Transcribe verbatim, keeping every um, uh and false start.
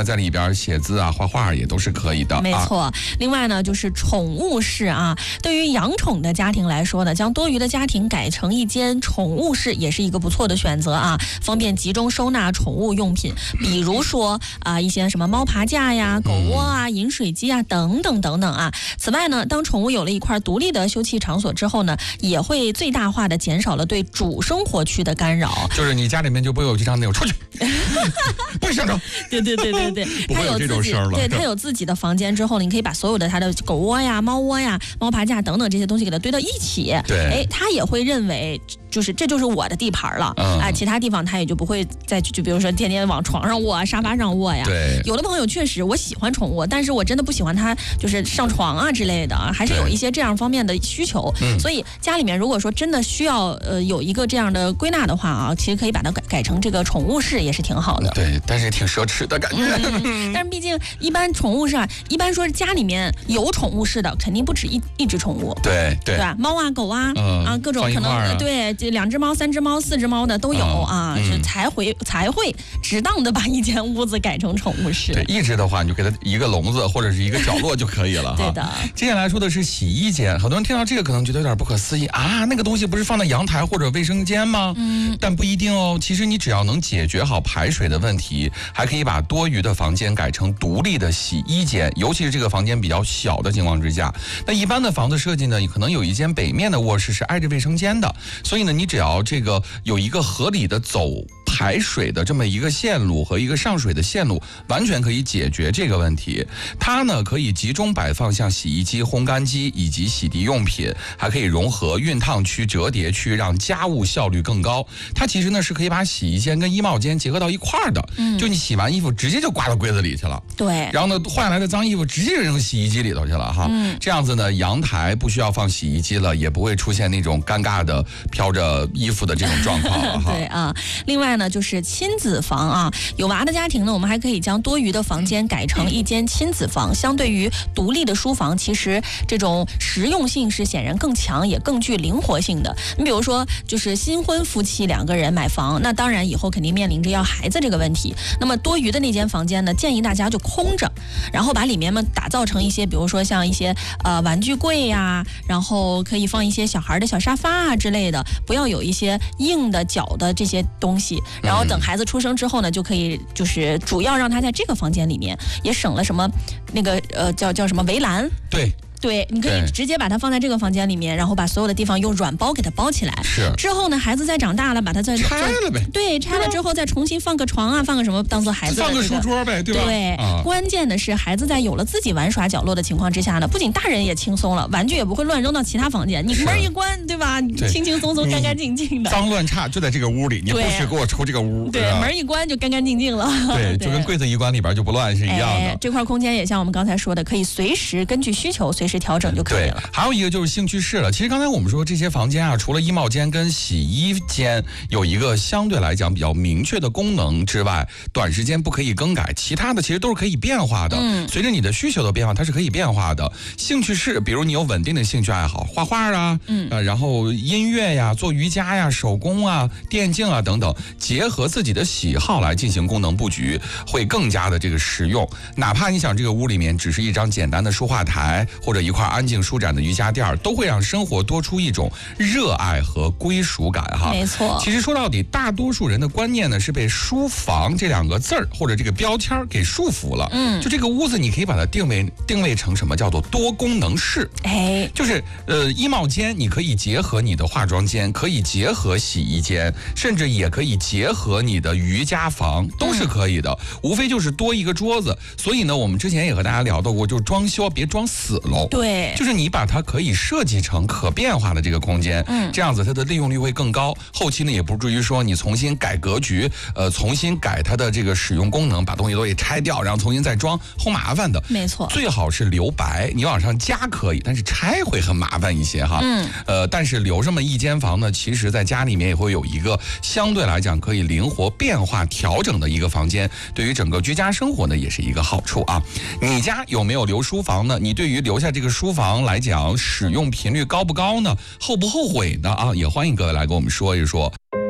呢在里边写字啊、画画也都是可以的。 没错。啊、另外呢，就是宠物室啊，对于养宠的家庭来说呢，将多余的家庭改成一间宠物室也是一个不错的选择啊，方便集中收纳宠物用品，比如说啊一些什么猫爬架呀、狗窝啊、饮水机啊等等等等啊。此外呢，当宠物有了一块独立的休憩场所之后呢，也会最大化的减少了对主生活区的干扰。 就是你家里面就不会有经常那种出去，不许上床。 对对对对对， 不会有这种声了。 对，他有自己的房间之后呢，你可以把所有的他的狗窝呀、猫窝呀、猫爬架等等这些东西给它堆到一起。 对， 哎，他也会认为就是这就是我的地盘了。嗯，哎，其他地方他也就不会再就比如说天天往床上卧、沙发上卧呀。 对， 有的朋友确实我喜欢宠物，但是我真的不喜欢它就是上床啊之类的，还是有一些这样方面的需求。嗯，所以家里面如果说真的需要呃有一个这样的归纳的话啊，其实可以把它改改成这个宠物室也是挺好的。 对，但是也挺奢侈的感觉。 嗯、但是毕竟一般宠物室啊，一般说家里面有宠物室的，肯定不止一一只宠物。 对对， 对吧？猫啊、狗啊、 嗯、 啊，各种可能、啊、对，这两只猫、三只猫、四只猫的都有、嗯、啊，是才会才会值当的把一间屋子改成宠物室。 对，一只的话你就给它一个笼子或者是一个角落就可以了。 对的。 接下来说的是洗衣间，很多人听到这个可能觉得有点不可思议啊，那个东西不是放在阳台或者卫生间吗？嗯，但不一定哦。其实你只要能解决好排水的问题，还可以把多余的房间改成独立的洗衣间，尤其是这个房间比较小的情况之下。那一般的房子设计呢，可能有一间北面的卧室是挨着卫生间的，所以呢，你只要这个有一个合理的走排水的这么一个线路和一个上水的线路，完全可以解决这个问题。它呢可以集中摆放像洗衣机、烘干机以及洗涤用品，还可以融合熨烫区、折叠区，让家务效率更高。它其实呢是可以把洗衣间跟衣帽间结合到一块儿的，嗯，就你洗完衣服直接就挂到柜子里去了。 对， 然后呢换来的脏衣服直接扔洗衣机里头去了哈。嗯，这样子呢，阳台不需要放洗衣机了，也不会出现那种尴尬的飘着衣服的这种状况了哈。 对啊，另外呢就是亲子房啊，有娃的家庭呢，我们还可以将多余的房间改成一间亲子房，相对于独立的书房，其实这种实用性是显然更强，也更具灵活性的。你比如说，就是新婚夫妻两个人买房，那当然以后肯定面临着要孩子这个问题。那么多余的那间房间呢，建议大家就空着，然后把里面嘛打造成一些，比如说像一些呃玩具柜呀、啊，然后可以放一些小孩的小沙发啊之类的，不要有一些硬的角的这些东西。然后等孩子出生之后呢，就可以就是主要让他在这个房间里面，也省了什么那个呃叫叫什么围栏。 对。 对，你可以直接把它放在这个房间里面，然后把所有的地方用软包给它包起来。 是。 之后呢，孩子再长大了，把它再拆了呗。 对，拆了之后再重新放个床啊，放个什么当做孩子的、这个、 放个书桌呗，对吧？ 对、啊。关键的是，孩子在有了自己玩耍角落的情况之下呢，不仅大人也轻松了，玩具也不会乱扔到其他房间，你门一关，对吧？对，轻轻松松、干干净净的。 脏乱差就在这个屋里，你不许给我出这个屋。 对，门一关就干干净净了。 对，就跟柜子一关里边就不乱是一样的。 哎、这块空间也像我们刚才说的，可以随时根据需求随时调整就可以了。 还有一个就是兴趣室了。其实刚才我们说这些房间啊，除了衣帽间跟洗衣间有一个相对来讲比较明确的功能之外，短时间不可以更改，其他的其实都是可以变化的。嗯，随着你的需求的变化，它是可以变化的。兴趣室，比如你有稳定的兴趣爱好，画画啊，嗯，呃，然后音乐呀、做瑜伽呀、手工啊、电竞啊等等，结合自己的喜好来进行功能布局，会更加的这个实用。哪怕你想这个屋里面只是一张简单的书画台，或者一块安静舒展的瑜伽垫，都会让生活多出一种热爱和归属感哈。 没错， 其实说到底，大多数人的观念呢是被书房这两个字儿或者这个标签给束缚了。嗯，就这个屋子，你可以把它定位定位成什么叫做多功能室。哎，就是呃衣帽间，你可以结合你的化妆间，可以结合洗衣间，甚至也可以结合你的瑜伽房，都是可以的。嗯、无非就是多一个桌子。所以呢，我们之前也和大家聊到过，就是装修别装死喽。对，就是你把它可以设计成可变化的这个空间，嗯，这样子它的利用率会更高。后期呢，也不至于说你重新改格局，呃，重新改它的这个使用功能，把东西都给拆掉，然后重新再装，好麻烦的。 没错， 最好是留白，你往上加可以，但是拆会很麻烦一些哈。嗯，呃，但是留这么一间房呢，其实在家里面也会有一个相对来讲可以灵活变化调整的一个房间，对于整个居家生活呢，也是一个好处啊。你家有没有留书房呢？你对于留下这个书房来讲，使用频率高不高呢？后不后悔呢？啊，也欢迎各位来跟我们说一说。